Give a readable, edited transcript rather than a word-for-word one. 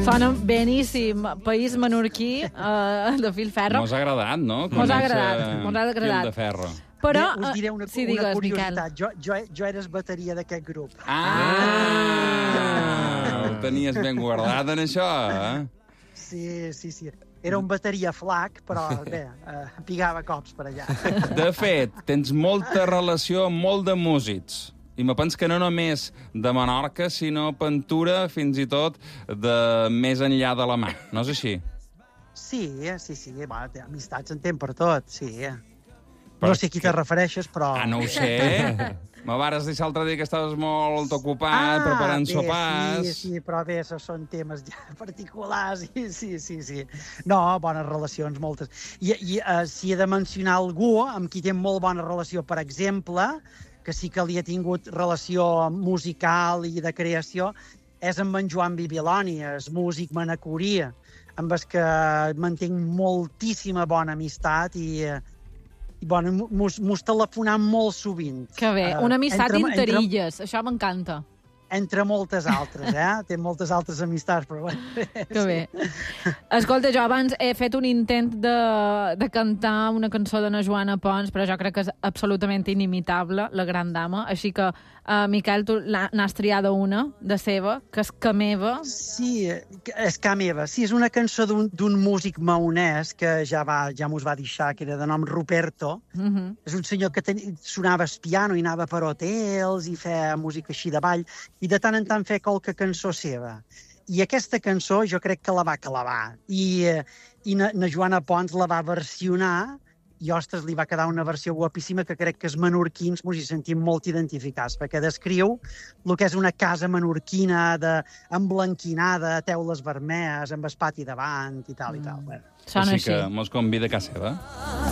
Sona beníssim. País menorquí de Filferro. Mos ha agradat, no? Mos ha agradat. Fil de ferro. Però, Us diré una curiositat. Jo eres bateria d'aquest grup. Ho tenies ben guardat, en això, eh? Sí. Era un bateria flac, però bé, pigava cops per allà. De fet, tens molta relació amb molt de músics. I me penso que no només de Menorca, sinó pintura fins i tot de més enllà de la mà. No és així? Sí. Bueno, amistats en tem per tot, sí. No sé a qui te refereixes, però... No ho sé. Me vares dir l'altre dia que estaves molt ocupat preparant sopars. Sí, però bé, són temes ja particulars. Sí. No, bones relacions, moltes. I si he de mencionar algú amb qui té molt bona relació, per exemple, que sí que li he tingut relació musical i de creació, és amb en Joan Bibiloni, és músic manacorí, amb el que mantenc moltíssima bona amistat i bueno, mos telefonam molt sovint. Que bé, una amistat interilles, això m'encanta. Entre moltes altres, Té moltes altres amistats, però bueno. Que bé. Escolta, jo abans he fet un intent de cantar una cançó de na Joana Pons, però jo crec que és absolutament inimitable, la gran dama, així que, Miquel, tu n'has triada una de seva, que és Ca meva. Sí, és Ca meva. Sí, és una cançó d'un músic maonès que ja mos va deixar, que era de nom Ruperto. És un senyor que sonava el piano i anava per hotels i feia música així de ball, i de tant en tant fer qualque cançó seva. I aquesta cançó jo crec que la va clavar. I na Joana Pons la va versionar i, ostres, li va quedar una versió guapíssima que crec que els menorquins mos hi sentim molt identificats, perquè descriu el que és una casa menorquina emblanquinada, teules vermelles, amb el pati davant i tal i tal. Sona així que mos convida a casa seva.